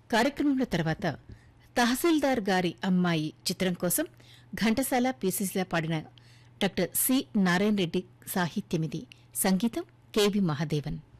కార్యక్రమంలో తర్వాత తహసీల్దార్ గారి అమ్మాయి చిత్రం కోసం ఘంటసాల పీసీసీలా పాడిన డాక్టర్ సి నారాయణ రెడ్డి సాహిత్యమిది, సంగీతం కెవి మహాదేవన్.